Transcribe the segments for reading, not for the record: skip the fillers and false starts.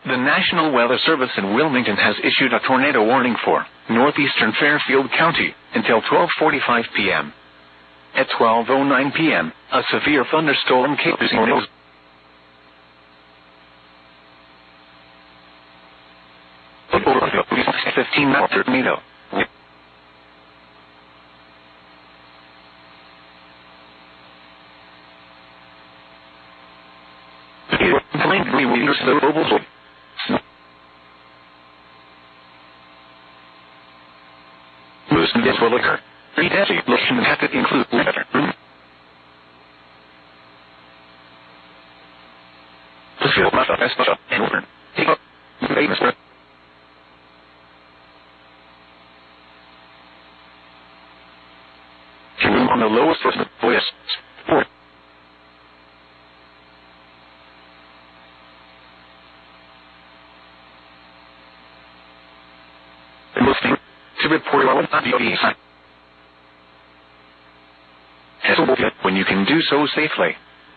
The National Weather Service in Wilmington has issued a tornado warning for northeastern Fairfield County until 12:45 p.m. At 12:09 p.m., a severe thunderstorm capers tornadoes. Over 15-mile tornado. This will occur. Redesignation has to include weather. On the lowest voice. Listening to report on the when you can do so safely.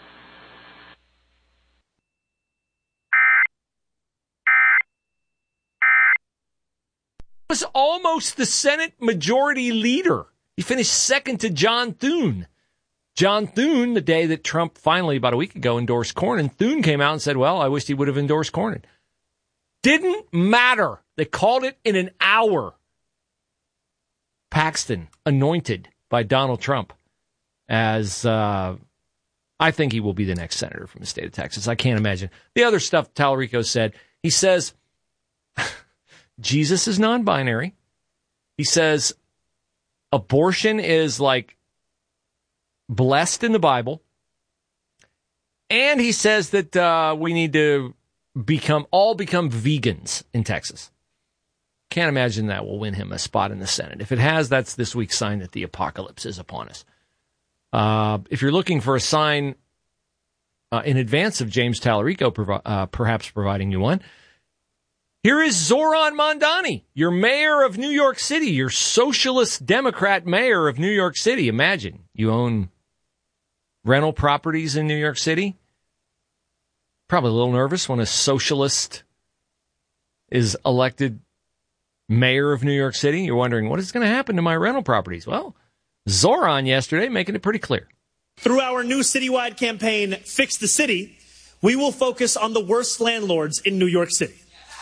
Was almost the Senate Majority Leader. He finished second to John Thune. John Thune, the day that Trump finally, about a week ago, endorsed Cornyn, Thune came out and said, well, I wished he would have endorsed Cornyn. Didn't matter. They called it in an hour. Paxton, anointed by Donald Trump as, I think he will be the next senator from the state of Texas. I can't imagine. The other stuff Tallarico said, he says, Jesus is non-binary. He says, abortion is like blessed in the Bible. And he says that we need to become vegans in Texas. Can't imagine that will win him a spot in the Senate. If it has, that's this week's sign that the apocalypse is upon us. If you're looking for a sign in advance of James Tallarico perhaps providing you one, here is Zoran Mondani, your mayor of New York City, your socialist Democrat mayor of New York City. Imagine you own rental properties in New York City. Probably a little nervous when a socialist is elected mayor of New York City. You're wondering, what is going to happen to my rental properties? Well, Zoran yesterday making it pretty clear. Through our new citywide campaign, Fix the City, we will focus on the worst landlords in New York City.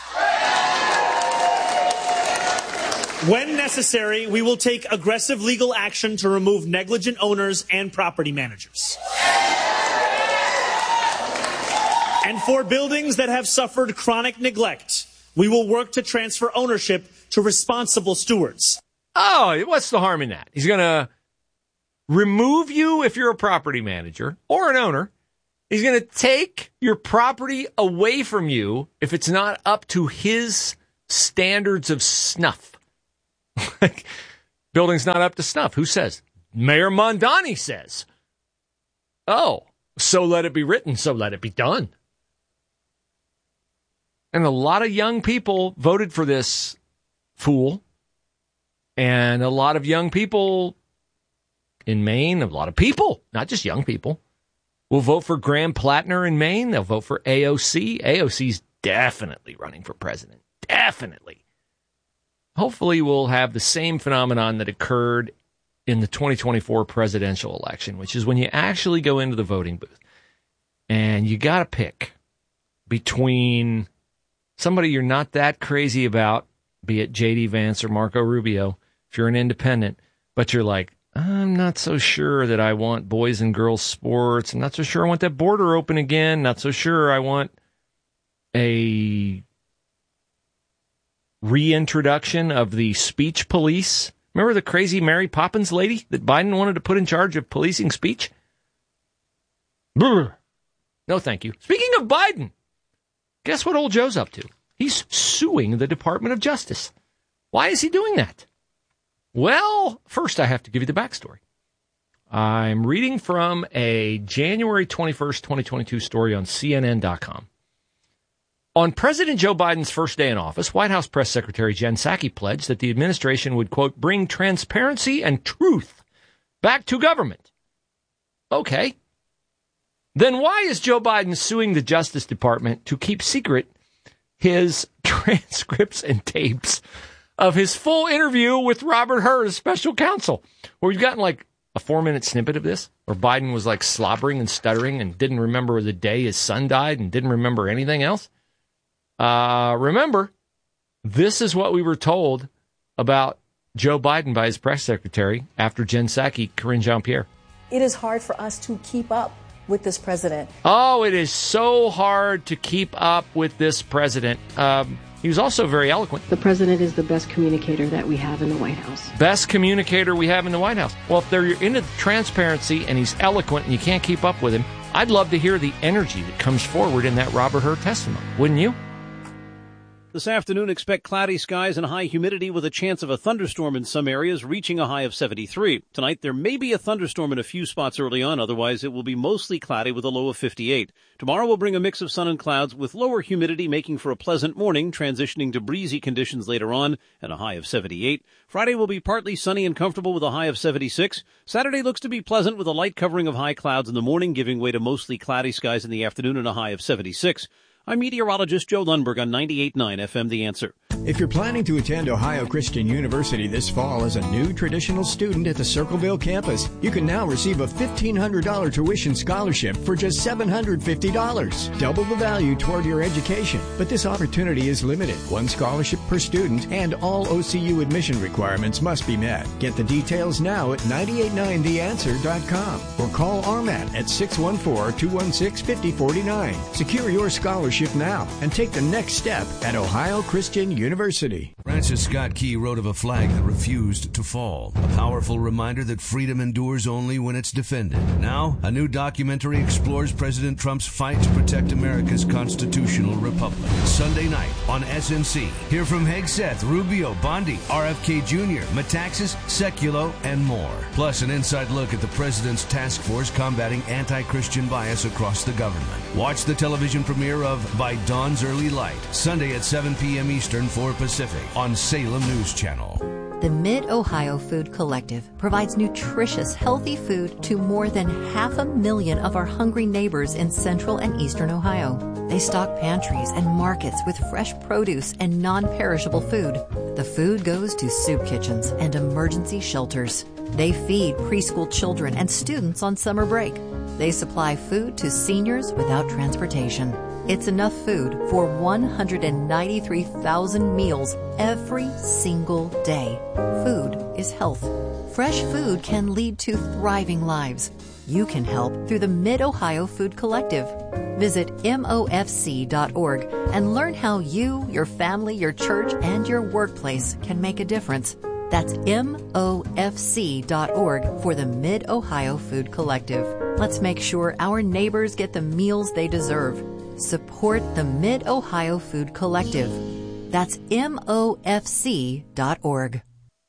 When necessary, we will take aggressive legal action to remove negligent owners and property managers. And for buildings that have suffered chronic neglect, we will work to transfer ownership to responsible stewards. Oh, what's the harm in that? He's going to remove you if you're a property manager or an owner. He's going to take your property away from you if it's not up to his standards of snuff. Building's not up to snuff. Who says? Mayor Mondani says. Oh, so let it be written, so let it be done. And a lot of young people voted for this fool. And a lot of young people in Maine, a lot of people, not just young people, will vote for Graham Plattner in Maine. They'll vote for AOC. AOC's definitely running for president. Definitely. Hopefully we'll have the same phenomenon that occurred in the 2024 presidential election, which is when you actually go into the voting booth and you got to pick between somebody you're not that crazy about, be it J.D. Vance or Marco Rubio, if you're an independent, but you're like, I'm not so sure that I want boys and girls sports. I'm not so sure I want that border open again. Not so sure I want a reintroduction of the speech police. Remember the crazy Mary Poppins lady that Biden wanted to put in charge of policing speech? Brr. No, thank you. Speaking of Biden, guess what old Joe's up to? He's suing the Department of Justice. Why is he doing that? Well, first I have to give you the backstory. I'm reading from a January 21st, 2022 story on CNN.com. On President Joe Biden's first day in office, White House Press Secretary Jen Psaki pledged that the administration would, quote, bring transparency and truth back to government. Okay. Then why is Joe Biden suing the Justice Department to keep secret his transcripts and tapes of his full interview with Robert Hur as special counsel, where we've gotten like a 4-minute snippet of this, where Biden was like slobbering and stuttering and didn't remember the day his son died and didn't remember anything else. Remember, this is what we were told about Joe Biden by his press secretary after Jen Psaki, Karine Jean-Pierre. It is hard for us to keep up with this president. Oh, it is so hard to keep up with this president. He was also very eloquent. The president is the best communicator that we have in the White House. Best communicator we have in the White House. Well, if they're into transparency and he's eloquent and you can't keep up with him, I'd love to hear the energy that comes forward in that Robert Hur testimony. Wouldn't you? This afternoon, expect cloudy skies and high humidity with a chance of a thunderstorm in some areas, reaching a high of 73. Tonight, there may be a thunderstorm in a few spots early on. Otherwise, it will be mostly cloudy with a low of 58. Tomorrow will bring a mix of sun and clouds with lower humidity, making for a pleasant morning, transitioning to breezy conditions later on and a high of 78. Friday will be partly sunny and comfortable with a high of 76. Saturday looks to be pleasant with a light covering of high clouds in the morning, giving way to mostly cloudy skies in the afternoon and a high of 76. I'm meteorologist Joe Lundberg on 98.9 FM The Answer. If you're planning to attend Ohio Christian University this fall as a new traditional student at the Circleville campus, you can now receive a $1,500 tuition scholarship for just $750. Double the value toward your education. But this opportunity is limited. One scholarship per student, and all OCU admission requirements must be met. Get the details now at 989theanswer.com or call RMAT at 614-216-5049. Secure your scholarship now and take the next step at Ohio Christian University. Francis Scott Key wrote of a flag that refused to fall. A powerful reminder that freedom endures only when it's defended. Now, a new documentary explores President Trump's fight to protect America's constitutional republic. Sunday night on SNC. Hear from Hegseth, Rubio, Bondi, RFK Jr., Metaxas, Sekulow, and more. Plus, an inside look at the president's task force combating anti-Christian bias across the government. Watch the television premiere of By Dawn's Early Light, Sunday at 7 p.m. Eastern, 4 Pacific, on Salem News Channel. The Mid-Ohio Food Collective provides nutritious, healthy food to more than 500,000 of our hungry neighbors in central and eastern Ohio. They stock pantries and markets with fresh produce and non-perishable food. The food goes to soup kitchens and emergency shelters. They feed preschool children and students on summer break. They supply food to seniors without transportation. It's enough food for 193,000 meals every single day. Food is health. Fresh food can lead to thriving lives. You can help through the Mid-Ohio Food Collective. Visit MOFC.org and learn how you, your family, your church, and your workplace can make a difference. That's MOFC.org for the Mid-Ohio Food Collective. Let's make sure our neighbors get the meals they deserve. Support the Mid-Ohio Food Collective. That's MOFC.org.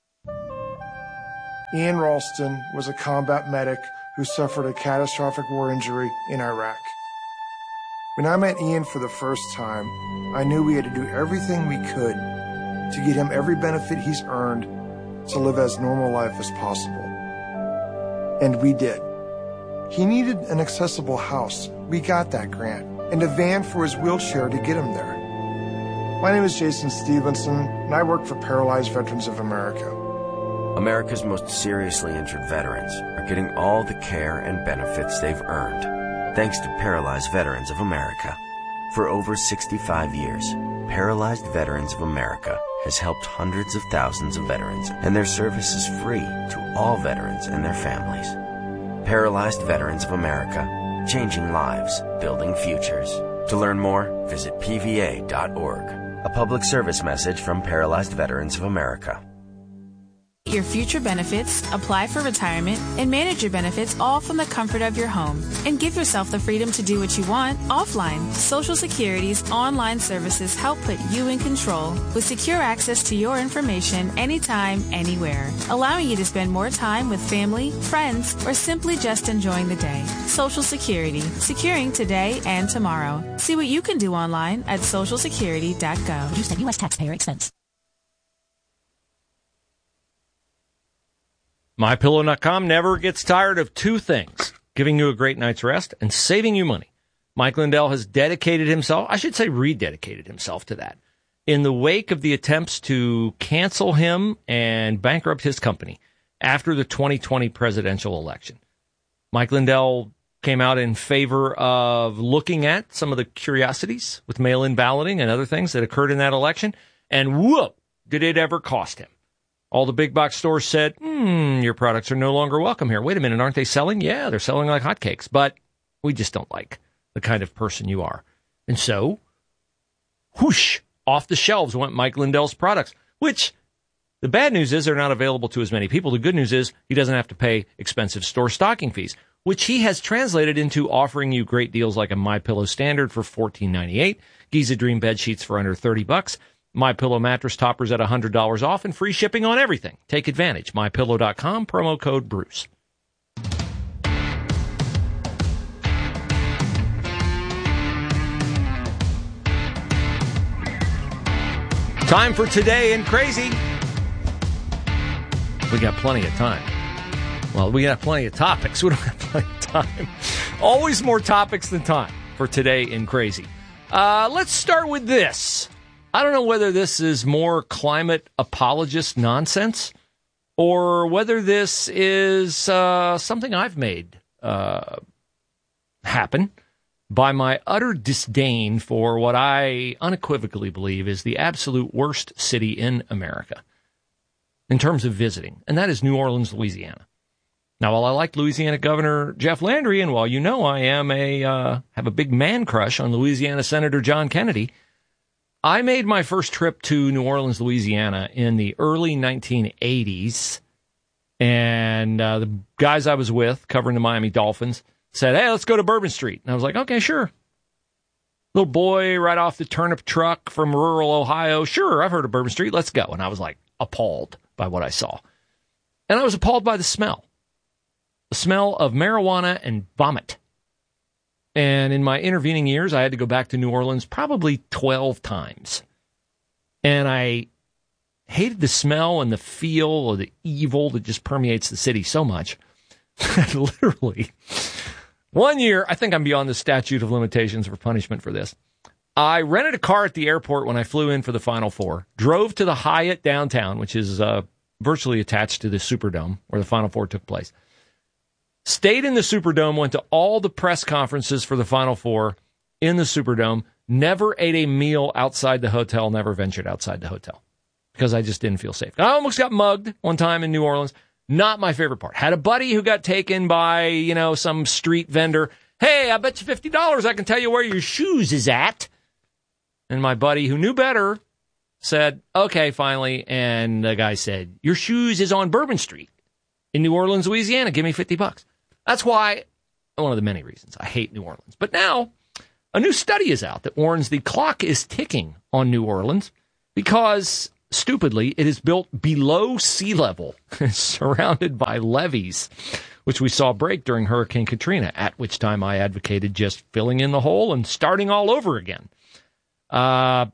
Ian Ralston was a combat medic who suffered a catastrophic war injury in Iraq. When I met Ian for the first time, I knew we had to do everything we could to get him every benefit he's earned to live as normal life as possible. And we did. He needed an accessible house. We got that grant. And a van for his wheelchair to get him there. My name is Jason Stevenson, and I work for Paralyzed Veterans of America. America's most seriously injured veterans are getting all the care and benefits they've earned, thanks to Paralyzed Veterans of America. For over 65 years, Paralyzed Veterans of America has helped hundreds of thousands of veterans, and their service is free to all veterans and their families. Paralyzed Veterans of America, changing lives, building futures. To learn more, visit PVA.org. A public service message from Paralyzed Veterans of America. Your future benefits, apply for retirement, and manage your benefits all from the comfort of your home. And give yourself the freedom to do what you want offline. Social Security's online services help put you in control with secure access to your information anytime, anywhere, allowing you to spend more time with family, friends, or simply just enjoying the day. Social Security, securing today and tomorrow. See what you can do online at socialsecurity.gov. Produced at U.S. taxpayer expense. MyPillow.com never gets tired of two things: giving you a great night's rest and saving you money. Mike Lindell has dedicated himself, I should say rededicated himself to that, in the wake of the attempts to cancel him and bankrupt his company after the 2020 presidential election. Mike Lindell came out in favor of looking at some of the curiosities with mail-in balloting and other things that occurred in that election, and whoop, did it ever cost him. All the big box stores said, your products are no longer welcome here. Wait a minute, aren't they selling? Yeah, they're selling like hotcakes, but we just don't like the kind of person you are. And so, whoosh, off the shelves went Mike Lindell's products, which the bad news is they're not available to as many people. The good news is he doesn't have to pay expensive store stocking fees, which he has translated into offering you great deals like a MyPillow Standard for $14.98, Giza Dream bed sheets for under $30, MyPillow mattress toppers at $100 off, and free shipping on everything. Take advantage. MyPillow.com, promo code Bruce. Time for Today in Crazy. We got plenty of time. Well, we got plenty of topics. We don't have plenty of time. Always more topics than time for Today in Crazy. Let's start with this. I don't know whether this is more climate apologist nonsense or whether this is something I've made happen by my utter disdain for what I unequivocally believe is the absolute worst city in America in terms of visiting, and that is New Orleans, Louisiana. Now, while I like Louisiana Governor Jeff Landry, and while you know I am have a big man crush on Louisiana Senator John Kennedy, I made my first trip to New Orleans, Louisiana in the early 1980s, and the guys I was with covering the Miami Dolphins said, hey, let's go to Bourbon Street. And I was like, okay, sure. Little boy right off the turnip truck from rural Ohio. Sure, I've heard of Bourbon Street. Let's go. And I was like appalled by what I saw. And I was appalled by the smell. The smell of marijuana and vomit. And in my intervening years, I had to go back to New Orleans probably 12 times. And I hated the smell and the feel of the evil that just permeates the city so much. Literally, one year, I think I'm beyond the statute of limitations for punishment for this. I rented a car at the airport when I flew in for the Final Four, drove to the Hyatt downtown, which is virtually attached to the Superdome where the Final Four took place. Stayed in the Superdome, went to all the press conferences for the Final Four in the Superdome, never ate a meal outside the hotel, never ventured outside the hotel because I just didn't feel safe. I almost got mugged one time in New Orleans. Not my favorite part. Had a buddy who got taken by, some street vendor. Hey, I bet you $50 I can tell you where your shoes is at. And my buddy who knew better said, okay, finally. And the guy said, your shoes is on Bourbon Street in New Orleans, Louisiana. Give me $50. That's why, one of the many reasons I hate New Orleans. But now a new study is out that warns the clock is ticking on New Orleans because, stupidly, it is built below sea level, surrounded by levees, which we saw break during Hurricane Katrina, at which time I advocated just filling in the hole and starting all over again. Torbjorn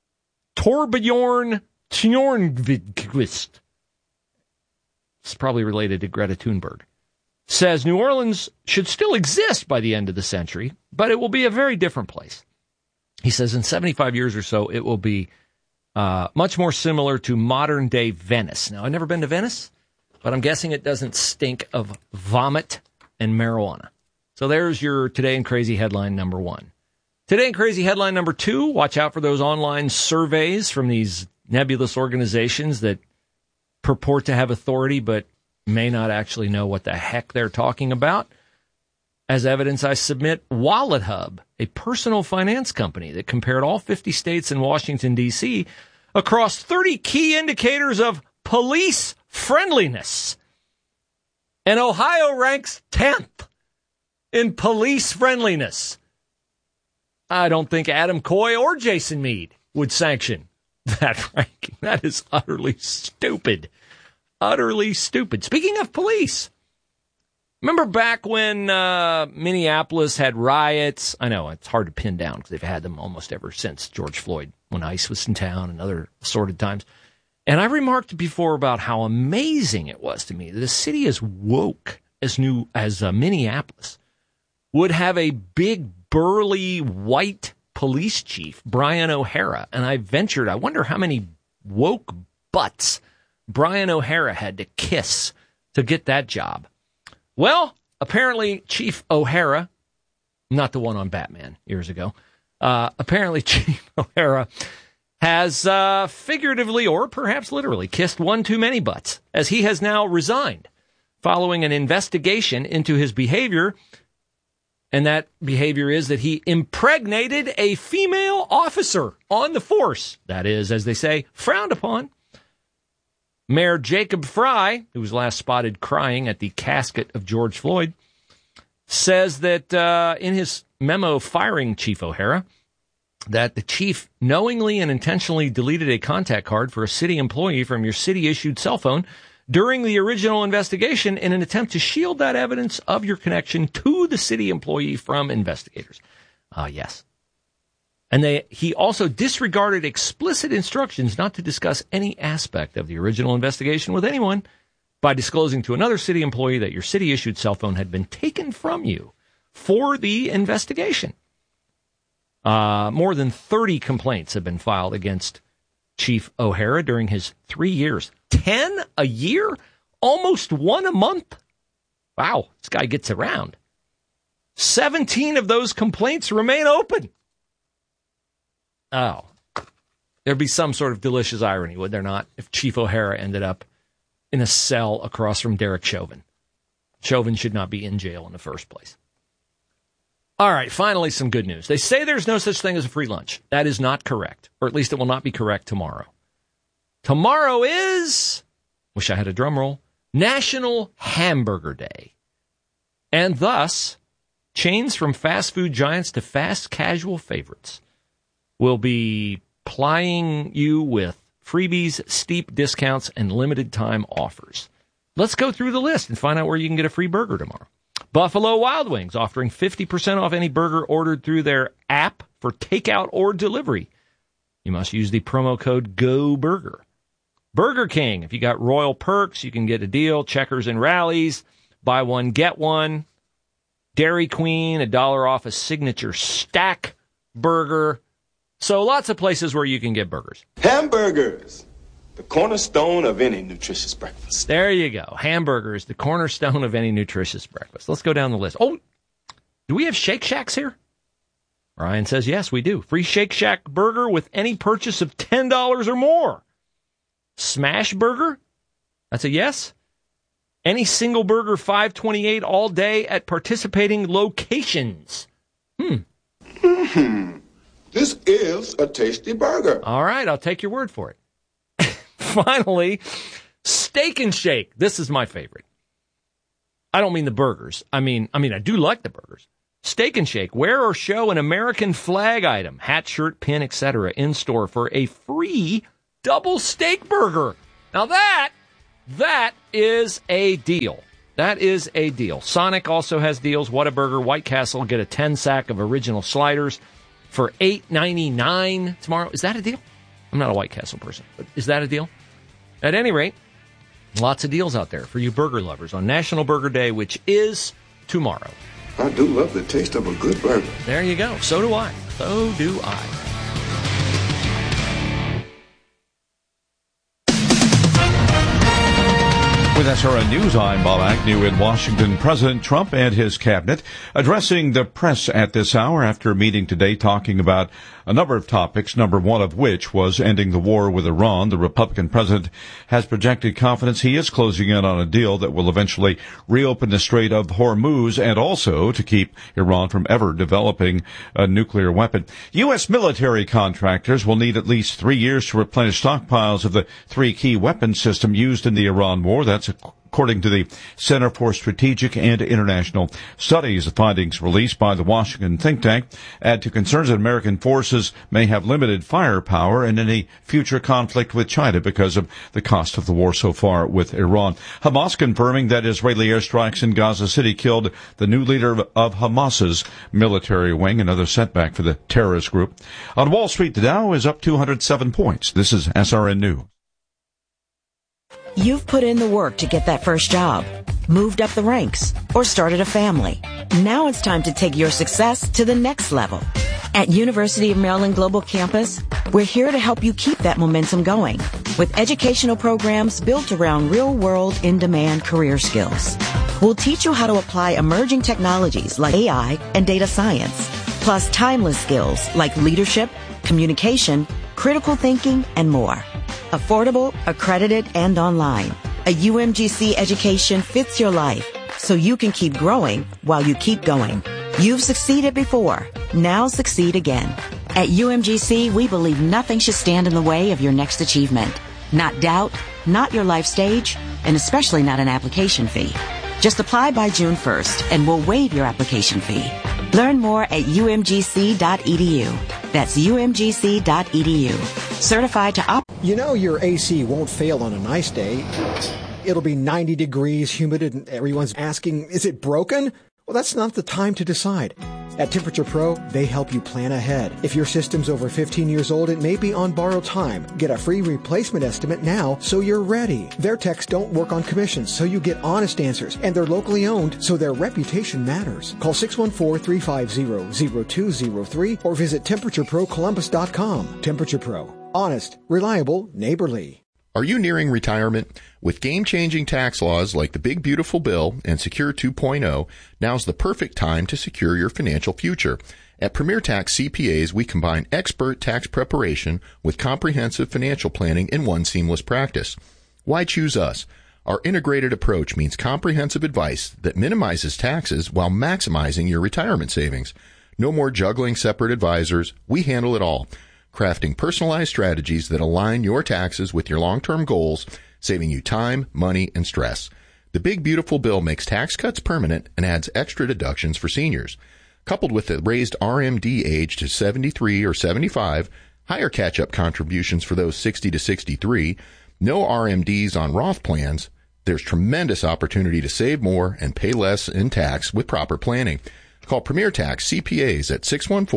Tjornqvist, it's probably related to Greta Thunberg, says New Orleans should still exist by the end of the century, but it will be a very different place. He says in 75 years or so, it will be much more similar to modern-day Venice. Now, I've never been to Venice, but I'm guessing it doesn't stink of vomit and marijuana. So there's your Today in Crazy headline number one. Today in Crazy headline number two, watch out for those online surveys from these nebulous organizations that purport to have authority but may not actually know what the heck they're talking about. As evidence, I submit WalletHub, a personal finance company that compared all 50 states and Washington, D.C. across 30 key indicators of police friendliness. And Ohio ranks 10th in police friendliness. I don't think Adam Coy or Jason Meade would sanction that ranking. That is utterly stupid. Utterly stupid. Speaking of police, remember back when Minneapolis had riots? I know it's hard to pin down because they've had them almost ever since George Floyd, when ICE was in town and other assorted times. And I remarked before about how amazing it was to me that a city as woke as Minneapolis would have a big burly white police chief, Brian O'Hara. And I wonder how many woke butts Brian O'Hara had to kiss to get that job. Well, apparently Chief O'Hara, not the one on Batman years ago, apparently Chief O'Hara has figuratively or perhaps literally kissed one too many butts, as he has now resigned following an investigation into his behavior. And that behavior is that he impregnated a female officer on the force. That is, as they say, frowned upon. Mayor Jacob Fry, who was last spotted crying at the casket of George Floyd, says that in his memo firing Chief O'Hara, that the chief knowingly and intentionally deleted a contact card for a city employee from your city-issued cell phone during the original investigation in an attempt to shield that evidence of your connection to the city employee from investigators. Yes. And he also disregarded explicit instructions not to discuss any aspect of the original investigation with anyone by disclosing to another city employee that your city-issued cell phone had been taken from you for the investigation. More than 30 complaints have been filed against Chief O'Hara during his 3 years. 10 a year? Almost one a month? Wow, this guy gets around. 17 of those complaints remain open. Oh, there'd be some sort of delicious irony, would there not, if Chief O'Hara ended up in a cell across from Derek Chauvin. Chauvin should not be in jail in the first place. All right, finally, some good news. They say there's no such thing as a free lunch. That is not correct, or at least it will not be correct tomorrow. Tomorrow is, wish I had a drum roll, National Hamburger Day. And thus, chains from fast food giants to fast casual favorites will be plying you with freebies, steep discounts, and limited time offers. Let's go through the list and find out where you can get a free burger tomorrow. Buffalo Wild Wings offering 50% off any burger ordered through their app for takeout or delivery. You must use the promo code GOBURGER. Burger King, if you got Royal Perks, you can get a deal. Checkers and Rallies, buy one, get one. Dairy Queen, $1 off a signature stack burger. So lots of places where you can get burgers. Hamburgers, the cornerstone of any nutritious breakfast. There you go. Hamburgers, the cornerstone of any nutritious breakfast. Let's go down the list. Oh, do we have Shake Shacks here? Ryan says, yes, we do. Free Shake Shack burger with any purchase of $10 or more. Smash Burger? That's a yes. Any single burger, $5.28 all day at participating locations. This is a tasty burger. All right, I'll take your word for it. Finally, Steak and Shake. This is my favorite. I don't mean the burgers. I mean, I do like the burgers. Steak and Shake. Wear or show an American flag item, hat, shirt, pin, etc. in store for a free double steak burger. Now that is a deal. That is a deal. Sonic also has deals. Whataburger, White Castle, get a 10-sack of original sliders for $8.99 tomorrow. Is that a deal? I'm not a White Castle person, but is that a deal? At any rate, lots of deals out there for you burger lovers on National Burger Day, which is tomorrow. I do love the taste of a good burger. There you go. So do I. So do I. With SRN News, I'm Bob Agnew in Washington. President Trump and his cabinet addressing the press at this hour after a meeting today talking about a number of topics, number one of which was ending the war with Iran. The Republican president has projected confidence he is closing in on a deal that will eventually reopen the Strait of Hormuz and also to keep Iran from ever developing a nuclear weapon. U.S. military contractors will need at least 3 years to replenish stockpiles of the three key weapon system used in the Iran war. That's according to the Center for Strategic and International Studies. The findings released by the Washington think tank add to concerns that American forces may have limited firepower in any future conflict with China because of the cost of the war so far with Iran. Hamas confirming that Israeli airstrikes in Gaza City killed the new leader of Hamas's military wing, another setback for the terrorist group. On Wall Street, the Dow is up 207 points. This is SRN News. You've put in the work to get that first job, moved up the ranks, or started a family. Now it's time to take your success to the next level. At University of Maryland Global Campus, we're here to help you keep that momentum going with educational programs built around real-world, in-demand career skills. We'll teach you how to apply emerging technologies like AI and data science, plus timeless skills like leadership, communication, critical thinking, and more. Affordable, accredited, and online. A UMGC education fits your life so you can keep growing while you keep going. You've succeeded before. Now succeed again. At UMGC, we believe nothing should stand in the way of your next achievement. Not doubt, not your life stage, and especially not an application fee. Just apply by June 1st and we'll waive your application fee. Learn more at umgc.edu. That's umgc.edu. Certified to operate. You know your AC won't fail on a nice day. It'll be 90 degrees, humid, and everyone's asking, is it broken? Well, that's not the time to decide. At Temperature Pro, they help you plan ahead. If your system's over 15 years old, it may be on borrowed time. Get a free replacement estimate now so you're ready. Their techs don't work on commissions, so you get honest answers. And they're locally owned, so their reputation matters. Call 614-350-0203 or visit TemperatureProColumbus.com. Temperature Pro. Honest, reliable, neighborly. Are you nearing retirement? With game-changing tax laws like the Big Beautiful Bill and Secure 2.0, now's the perfect time to secure your financial future. At Premier Tax CPAs, we combine expert tax preparation with comprehensive financial planning in one seamless practice. Why choose us? Our integrated approach means comprehensive advice that minimizes taxes while maximizing your retirement savings. No more juggling separate advisors. We handle it all, crafting personalized strategies that align your taxes with your long-term goals, saving you time, money, and stress. The Big Beautiful Bill makes tax cuts permanent and adds extra deductions for seniors. Coupled with the raised RMD age to 73 or 75, higher catch-up contributions for those 60 to 63, no RMDs on Roth plans, there's tremendous opportunity to save more and pay less in tax with proper planning. Call Premier Tax CPAs at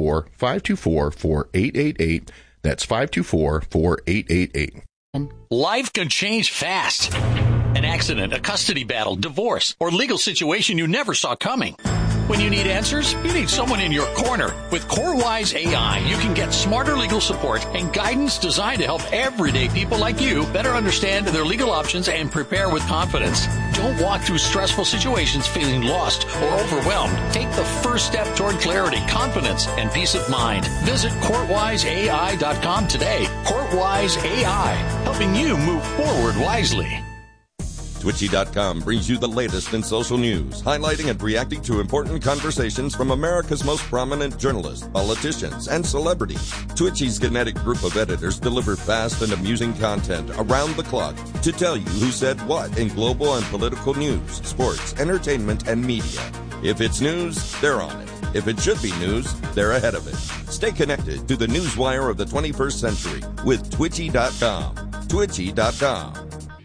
614-524-4888. That's 524-4888. Life can change fast. An accident, a custody battle, divorce, or legal situation you never saw coming. When you need answers, you need someone in your corner. With CoreWise AI, you can get smarter legal support and guidance designed to help everyday people like you better understand their legal options and prepare with confidence. Don't walk through stressful situations feeling lost or overwhelmed. Take the first step toward clarity, confidence, and peace of mind. Visit CourtWiseAI.com today. CourtWise AI, helping you move forward wisely. Twitchy.com brings you the latest in social news, highlighting and reacting to important conversations from America's most prominent journalists, politicians, and celebrities. Twitchy's kinetic group of editors deliver fast and amusing content around the clock to tell you who said what in global and political news, sports, entertainment, and media. If it's news, they're on it. If it should be news, they're ahead of it. Stay connected to the newswire of the 21st century with Twitchy.com. Twitchy.com.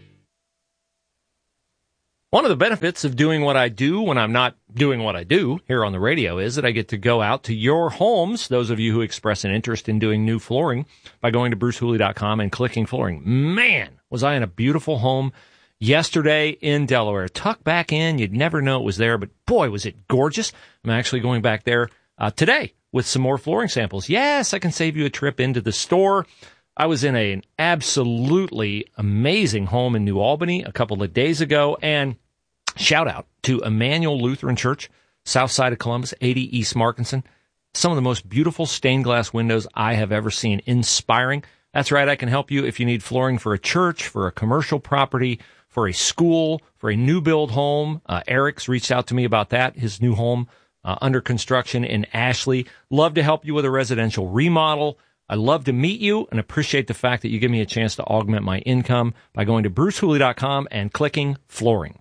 One of the benefits of doing what I do when I'm not doing what I do here on the radio is that I get to go out to your homes, those of you who express an interest in doing new flooring, by going to BruceHooley.com and clicking flooring. Man, was I in a beautiful home yesterday in Delaware. Tucked back in, you'd never know it was there, but boy, was it gorgeous. I'm actually going back there today with some more flooring samples. Yes, I can save you a trip into the store. I was in an absolutely amazing home in New Albany a couple of days ago, and shout out to Emmanuel Lutheran Church, south side of Columbus, 80 East Markinson. Some of the most beautiful stained glass windows I have ever seen. Inspiring. That's right, I can help you if you need flooring for a church, for a commercial property, for a school, for a new build home. Eric's reached out to me about that, his new home under construction in Ashley. Love to help you with a residential remodel. I love to meet you and appreciate the fact that you give me a chance to augment my income by going to BruceHooley.com and clicking flooring.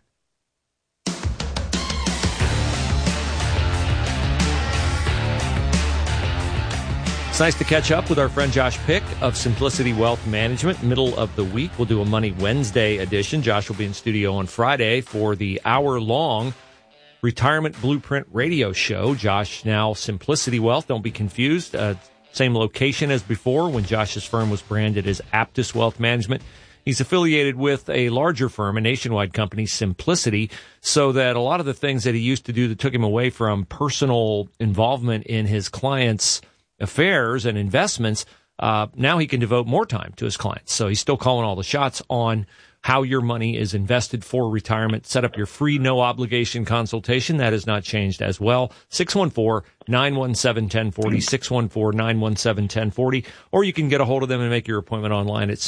It's nice to catch up with our friend Josh Pick of Simplicity Wealth Management. Middle of the week, we'll do a Money Wednesday edition. Josh will be in studio on Friday for the hour-long Retirement Blueprint radio show. Josh now Simplicity Wealth. Don't be confused. Same location as before when Josh's firm was branded as Aptus Wealth Management He's affiliated with a larger firm, a nationwide company, Simplicity, so that a lot of the things that he used to do that took him away from personal involvement in his clients' affairs and investments, now he can devote more time to his clients. So he's still calling all the shots on how your money is invested for retirement. Set up your free, no-obligation consultation. That has not changed as well. 614-917-1040, 614-917-1040. Or you can get a hold of them and make your appointment online at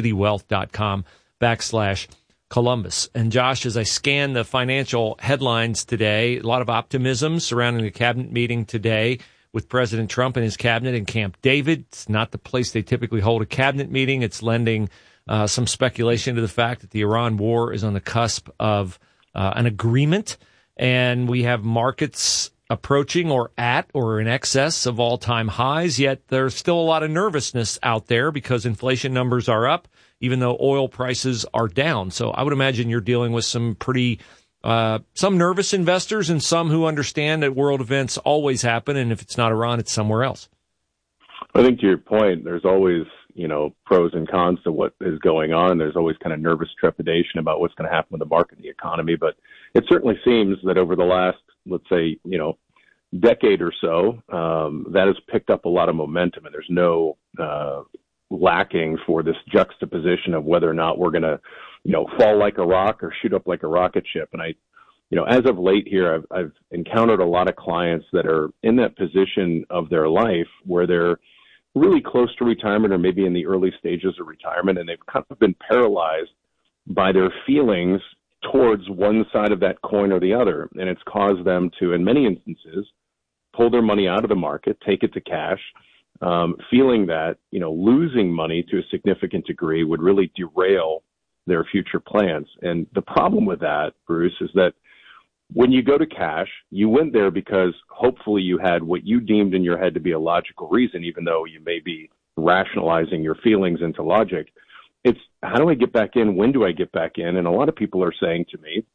simplicitywealth.com/Columbus. And Josh, as I scan the financial headlines today, a lot of optimism surrounding the cabinet meeting today with President Trump and his cabinet in Camp David. It's not the place they typically hold a cabinet meeting. It's lending some speculation to the fact that the Iran war is on the cusp of an agreement, and we have markets approaching or at or in excess of all-time highs, yet there's still a lot of nervousness out there because inflation numbers are up, even though oil prices are down. So I would imagine you're dealing with some pretty some nervous investors and some who understand that world events always happen, and if it's not Iran, it's somewhere else. I think to your point, there's always, pros and cons to what is going on. There's always kind of nervous trepidation about what's going to happen with the market and the economy. But it certainly seems that over the last, let's say, decade or so, that has picked up a lot of momentum, and there's no lacking for this juxtaposition of whether or not we're going to, fall like a rock or shoot up like a rocket ship. And as of late here, I've encountered a lot of clients that are in that position of their life where they're really close to retirement or maybe in the early stages of retirement, and they've kind of been paralyzed by their feelings towards one side of that coin or the other. And it's caused them to, in many instances, pull their money out of the market, take it to cash, feeling that, losing money to a significant degree would really derail their future plans. And the problem with that, Bruce, is that when you go to cash, you went there because hopefully you had what you deemed in your head to be a logical reason, even though you may be rationalizing your feelings into logic. It's how do I get back in? When do I get back in? And a lot of people are saying to me,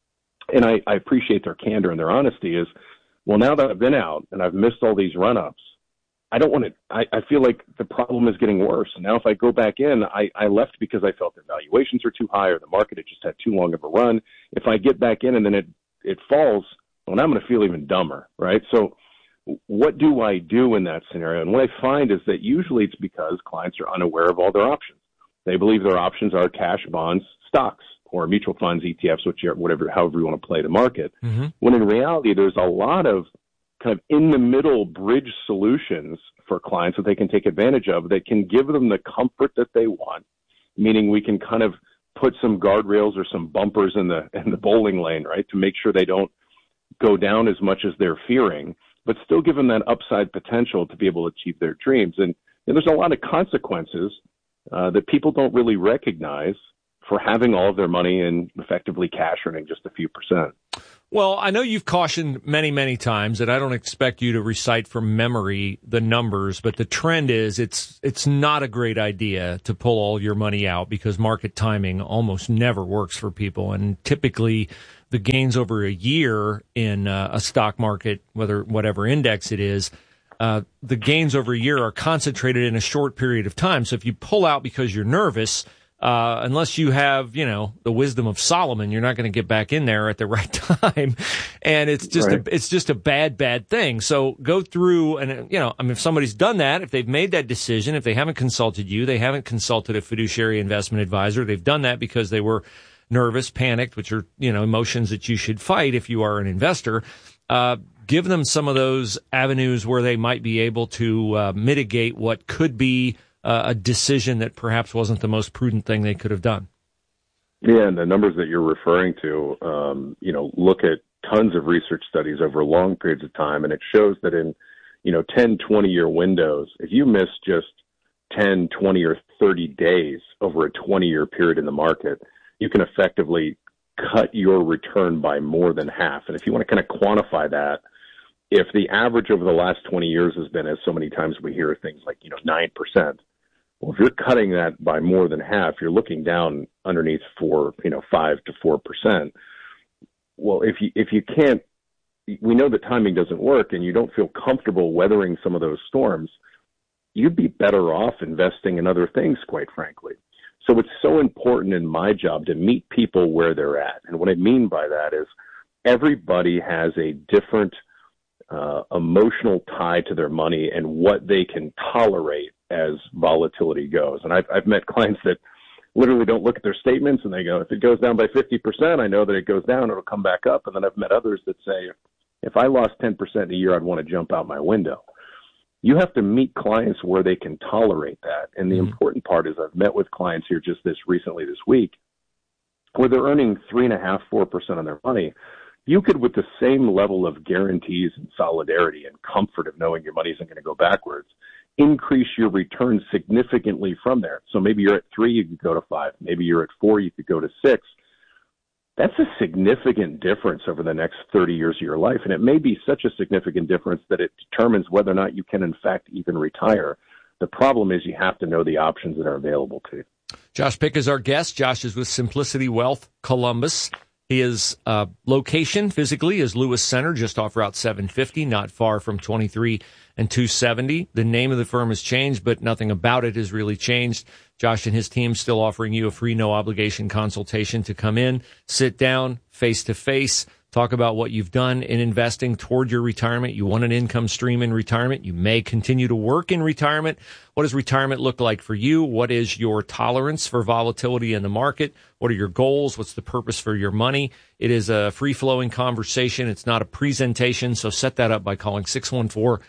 and I appreciate their candor and their honesty, is, well, now that I've been out and I've missed all these run-ups, I don't want to, I feel like the problem is getting worse. And now if I go back in, I left because I felt the valuations are too high or the market had just had too long of a run. If I get back in and then it falls, well, now I'm going to feel even dumber, right? So what do I do in that scenario? And what I find is that usually it's because clients are unaware of all their options. They believe their options are cash, bonds, stocks, or mutual funds, ETFs, however you want to play the market. Mm-hmm. When in reality, there's a lot of kind of in the middle bridge solutions for clients that they can take advantage of that can give them the comfort that they want, meaning we can kind of put some guardrails or some bumpers in the bowling lane, right, to make sure they don't go down as much as they're fearing, but still give them that upside potential to be able to achieve their dreams. And there's a lot of consequences that people don't really recognize for having all of their money in effectively cash earning just a few percent. Well, I know you've cautioned many, many times that I don't expect you to recite from memory the numbers, but the trend is it's not a great idea to pull all your money out because market timing almost never works for people. And typically the gains over a year in a stock market, whatever index it is, the gains over a year are concentrated in a short period of time. So if you pull out because you're nervous, unless you have, the wisdom of Solomon, you're not going to get back in there at the right time. And it's just, right. It's just a bad thing. So go through and, if somebody's done that, if they've made that decision, if they haven't consulted you, they haven't consulted a fiduciary investment advisor, they've done that because they were nervous, panicked, which are, emotions that you should fight if you are an investor. Give them some of those avenues where they might be able to mitigate what could be a decision that perhaps wasn't the most prudent thing they could have done. Yeah, and the numbers that you're referring to, look at tons of research studies over long periods of time, and it shows that in, 10, 20-year windows, if you miss just 10, 20, or 30 days over a 20-year period in the market, you can effectively cut your return by more than half. And if you want to kind of quantify that, if the average over the last 20 years has been, as so many times we hear things like, 9%, well, if you're cutting that by more than half, you're looking down underneath 5 to 4%. Well, if you can't, we know that timing doesn't work and you don't feel comfortable weathering some of those storms, you'd be better off investing in other things, quite frankly. So it's so important in my job to meet people where they're at. And what I mean by that is everybody has a different emotional tie to their money and what they can tolerate as volatility goes. And I've met clients that literally don't look at their statements and they go, if it goes down by 50%, I know that it goes down, it'll come back up. And then I've met others that say, if I lost 10% a year, I'd want to jump out my window. You have to meet clients where they can tolerate that. And the important part is I've met with clients here just this week, where they're earning 3.5%, 4% on their money. You could, with the same level of guarantees and solidarity and comfort of knowing your money isn't going to go backwards, increase your return significantly from there. So maybe you're at 3, you could go to 5. Maybe you're at 4, you could go to 6. That's a significant difference over the next 30 years of your life. And it may be such a significant difference that it determines whether or not you can, in fact, even retire. The problem is you have to know the options that are available to you. Josh Pick is our guest. Josh is with Simplicity Wealth Columbus. His location physically is Lewis Center, just off Route 750, not far from 23 and 270. The name of the firm has changed, but nothing about it has really changed. Josh and his team still offering you a free, no-obligation consultation to come in, sit down, face-to-face, talk about what you've done in investing toward your retirement. You want an income stream in retirement. You may continue to work in retirement. What does retirement look like for you? What is your tolerance for volatility in the market? What are your goals? What's the purpose for your money? It is a free-flowing conversation. It's not a presentation, so set that up by calling 614-917-1040,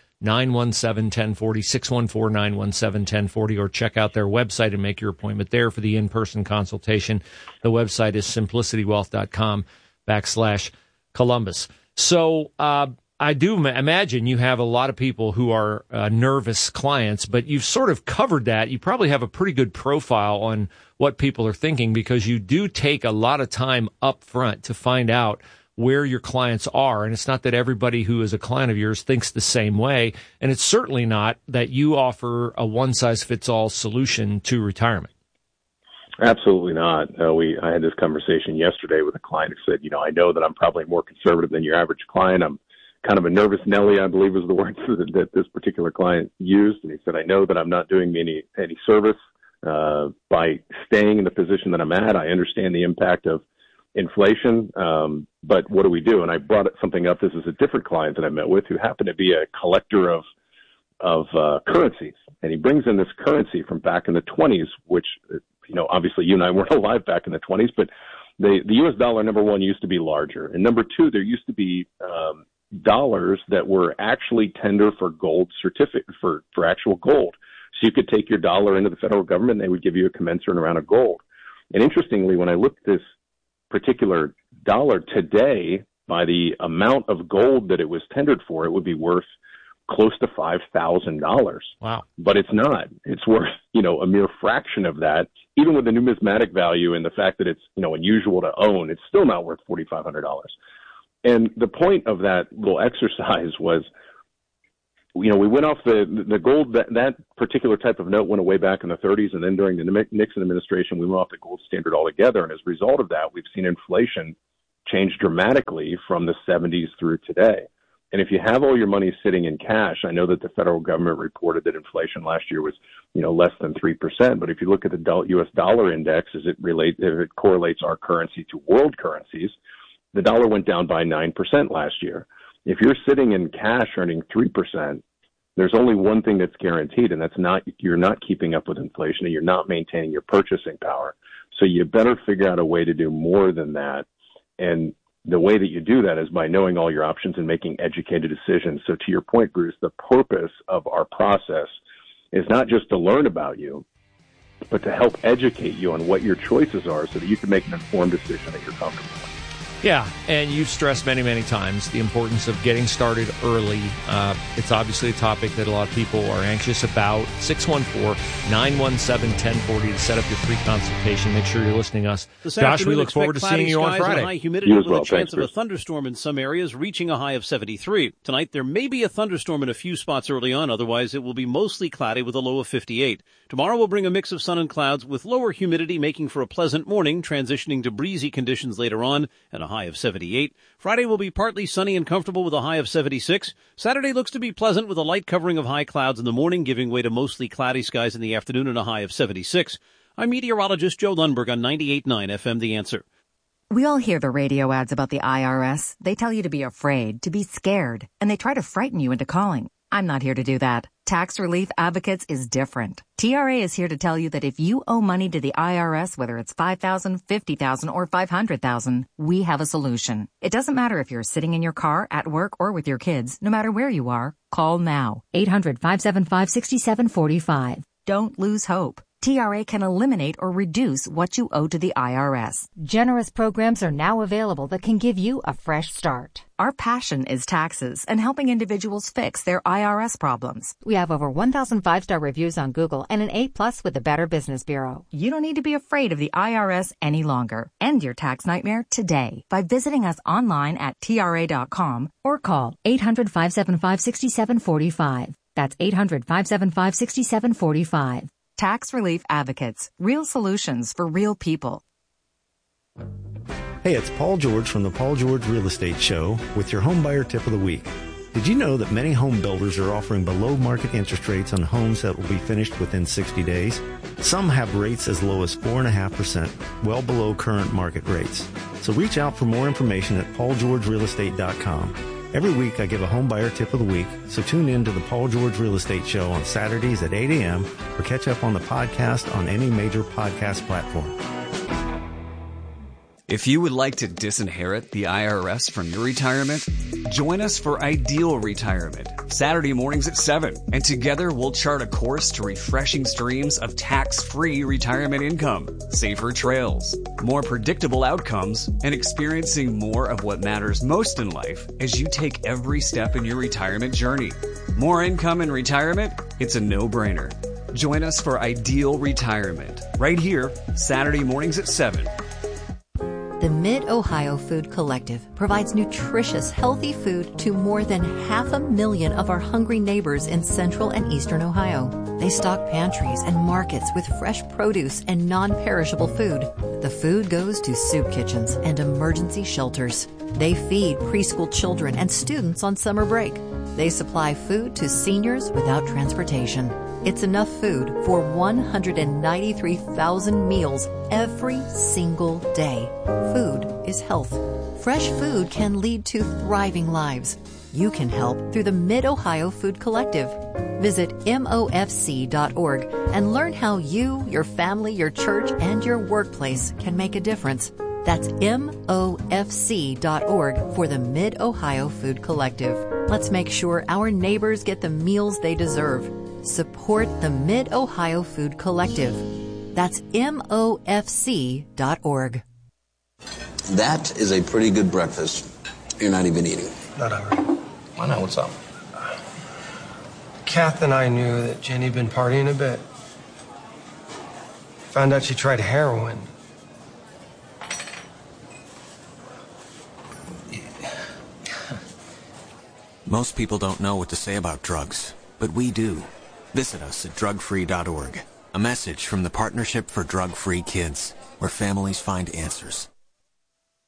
614-917-1040, or check out their website and make your appointment there for the in-person consultation. The website is simplicitywealth.com/Columbus. So I do imagine you have a lot of people who are nervous clients, but you've sort of covered that. You probably have a pretty good profile on what people are thinking, because you do take a lot of time up front to find out where your clients are. And it's not that everybody who is a client of yours thinks the same way. And it's certainly not that you offer a one-size-fits-all solution to retirement. Absolutely not. I had this conversation yesterday with a client who said, I know that I'm probably more conservative than your average client. I'm kind of a nervous Nelly, I believe was the word that this particular client used. And he said, I know that I'm not doing me any service by staying in the position that I'm at. I understand the impact of inflation, but what do we do? And I brought something up. This is a different client that I met with who happened to be a collector of currencies. And he brings in this currency from back in the 20s, which, obviously you and I weren't alive back in the 20s, but the U.S. dollar, number one, used to be larger. And number two, there used to be dollars that were actually tender for gold certificate, for actual gold. So you could take your dollar into the federal government and they would give you a commensurate amount of gold. And interestingly, when I looked at this particular dollar today, by the amount of gold that it was tendered for, it would be worth close to $5,000. Wow. But it's not. It's worth, a mere fraction of that. Even with the numismatic value and the fact that it's, unusual to own, it's still not worth $4,500. And the point of that little exercise was, we went off the gold, that particular type of note went away back in the 30s. And then during the Nixon administration, we went off the gold standard altogether. And as a result of that, we've seen inflation change dramatically from the 70s through today. And if you have all your money sitting in cash, I know that the federal government reported that inflation last year was, less than 3%. But if you look at the U.S. dollar index, as it correlates our currency to world currencies, the dollar went down by 9% last year. If you're sitting in cash earning 3%, there's only one thing that's guaranteed, and you're not keeping up with inflation and you're not maintaining your purchasing power. So you better figure out a way to do more than that. And the way that you do that is by knowing all your options and making educated decisions. So to your point, Bruce, the purpose of our process is not just to learn about you, but to help educate you on what your choices are so that you can make an informed decision that you're comfortable with. Yeah, and you've stressed many, many times the importance of getting started early. It's obviously a topic that a lot of people are anxious about. 614-917-1040 to set up your free consultation. Make sure you're listening to us. Josh, we look forward to seeing you on Friday. High humidity with a chance of a thunderstorm in some areas, reaching a high of 73. Tonight, there may be a thunderstorm in a few spots early on. Otherwise, it will be mostly cloudy with a low of 58. Tomorrow will bring a mix of sun and clouds with lower humidity, making for a pleasant morning, transitioning to breezy conditions later on and a high of 78. Friday will be partly sunny and comfortable with a high of 76. Saturday looks to be pleasant with a light covering of high clouds in the morning, giving way to mostly cloudy skies in the afternoon and a high of 76. I'm meteorologist Joe Lundberg on 98.9 FM The Answer. We all hear the radio ads about the IRS. They tell you to be afraid, to be scared, and they try to frighten you into calling. I'm not here to do that. Tax Relief Advocates is different. TRA is here to tell you that if you owe money to the IRS, whether it's $5,000, $50,000, or $500,000, we have a solution. It doesn't matter if you're sitting in your car, at work, or with your kids. No matter where you are, call now. 800-575-6745. Don't lose hope. TRA can eliminate or reduce what you owe to the IRS. Generous programs are now available that can give you a fresh start. Our passion is taxes and helping individuals fix their IRS problems. We have over 1,000 5-star reviews on Google and an A+ with the Better Business Bureau. You don't need to be afraid of the IRS any longer. End your tax nightmare today by visiting us online at TRA.com or call 800-575-6745. That's 800-575-6745. Tax Relief Advocates. Real solutions for real people. Hey, it's Paul George from the Paul George Real Estate Show with your home buyer tip of the week. Did you know that many home builders are offering below market interest rates on homes that will be finished within 60 days? Some have rates as low as 4.5%, well below current market rates. So reach out for more information at paulgeorgerealestate.com. Every week I give a home buyer tip of the week, so tune in to the Paul George Real Estate Show on Saturdays at 8 a.m. or catch up on the podcast on any major podcast platform. If you would like to disinherit the IRS from your retirement, join us for Ideal Retirement, Saturday mornings at 7. And together we'll chart a course to refreshing streams of tax-free retirement income, safer trails, more predictable outcomes, and experiencing more of what matters most in life as you take every step in your retirement journey. More income in retirement? It's a no-brainer. Join us for Ideal Retirement, right here, Saturday mornings at 7. The Mid-Ohio Food Collective provides nutritious, healthy food to more than 500,000 of our hungry neighbors in central and eastern Ohio. They stock pantries and markets with fresh produce and non-perishable food. The food goes to soup kitchens and emergency shelters. They feed preschool children and students on summer break. They supply food to seniors without transportation. It's enough food for 193,000 meals every single day. Food is health. Fresh food can lead to thriving lives. You can help through the Mid-Ohio Food Collective. Visit MOFC.org and learn how you, your family, your church, and your workplace can make a difference. That's MOFC.org for the Mid-Ohio Food Collective. Let's make sure our neighbors get the meals they deserve. Support the Mid-Ohio Food Collective. That's MOFC.org. That is a pretty good breakfast. You're not even eating. Not hungry. Why not? What's up? Kath and I knew that Jenny'd been partying a bit. Found out she tried heroin. Most people don't know what to say about drugs, but we do. Visit us at drugfree.org. A message from the Partnership for Drug-Free Kids, where families find answers.